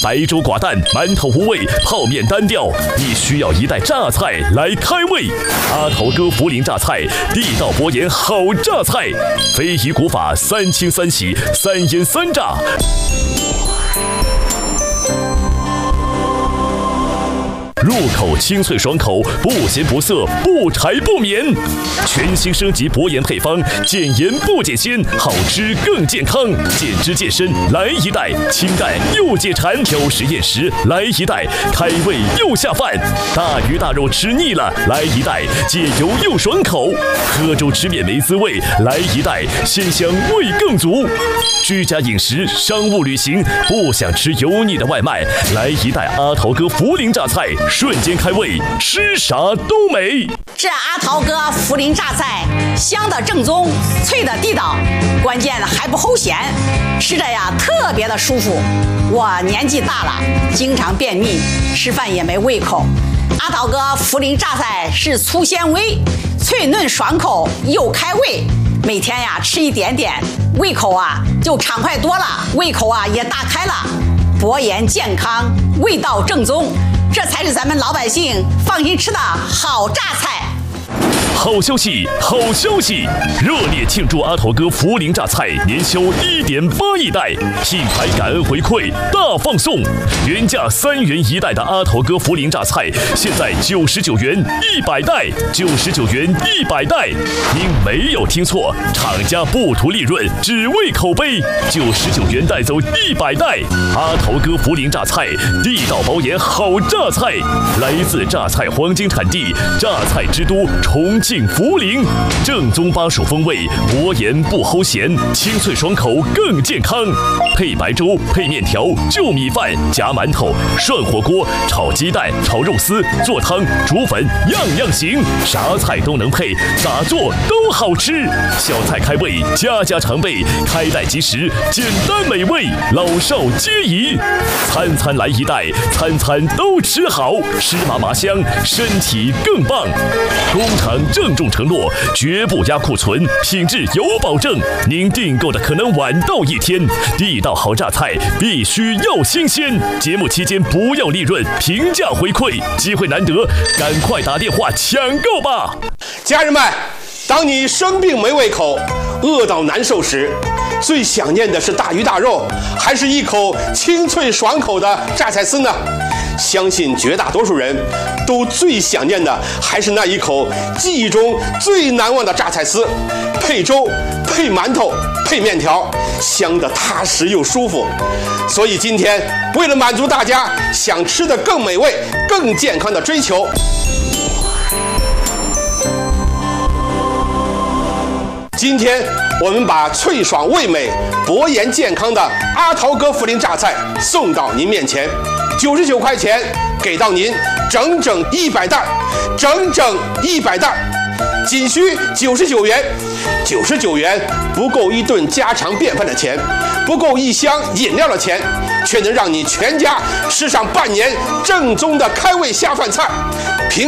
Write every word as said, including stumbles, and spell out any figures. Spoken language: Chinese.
白粥寡淡，馒头无味，泡面单调，你需要一袋榨菜来开胃。阿头哥涪陵榨菜，地道博研好榨菜，非遗古法三清三洗三腌三炸。入口清脆爽口，不咸不涩，不柴不绵。全新升级博研配方，减盐不减鲜，好吃更健康。减脂健身来一袋，清淡又解馋，挑食厌食来一袋，开胃又下饭。大鱼大肉吃腻了，来一袋，解油又爽口。喝粥吃面没滋味，来一袋，鲜香味更足。居家饮食、商务旅行，不想吃油腻的外卖，来一袋阿头哥涪陵榨菜。瞬间开胃，吃啥都美。 这阿桃哥涪陵榨菜，香的正宗，脆的地道，关键还不齁咸，吃着呀特别的舒服。我年纪大了，经常便秘，吃饭也没胃口。阿桃哥涪陵榨菜是粗纤维，脆嫩爽口又开胃。每天呀吃一点点，胃口啊就畅快多了，胃口啊也大开了。博研健康，味道正宗。这才是咱们老百姓放心吃的好榨菜。 好消息，好消息！热烈庆祝阿头哥涪陵榨菜年销一点八亿袋，品牌感恩回馈大放送，原价三元一袋的阿头哥涪陵榨菜，现在九十九元一百袋，九十九元一百袋。您没有听错，厂家不图利润，只为口碑，九十九元带走一百袋。阿头哥涪陵榨菜，地道保研好榨菜，来自榨菜黄金产地，榨菜之都重庆。涪陵正宗巴蜀风味，博研不齁咸，清脆爽口更健康。配白粥、配面条、就米饭、夹馒头、涮火锅、炒鸡蛋、炒肉丝、做汤、煮粉，样样行。啥菜都能配，咋做都好吃。小菜开胃，家家常备，开袋即食，简单美味，老少皆宜。餐餐来一袋，餐餐都吃好，吃麻麻香，身体更棒。工厂郑重承诺，绝不压库存，品质有保证。您订购的可能晚到一天，地道好榨菜必须要新鲜。节目期间不要利润，平价回馈，机会难得，赶快打电话抢购吧！ 家人们，当你生病没胃口、饿到难受时，最想念的是大鱼大肉，还是一口清脆爽口的榨菜丝呢？相信绝大多数人都最想念的还是那一口记忆中最难忘的榨菜丝，配粥、配馒头、配面条，香得踏实又舒服。所以今天为了满足大家想吃的更美味、更健康的追求，今天我们把脆爽味美、博研健康的阿桃哥涪陵榨菜送到您面前，九十九块钱给到您整整一百袋，整整一百袋，仅需九十九元。九十九元不够一顿家常便饭的钱，不够一箱饮料的钱，却能让你全家吃上半年正宗的开胃下饭菜。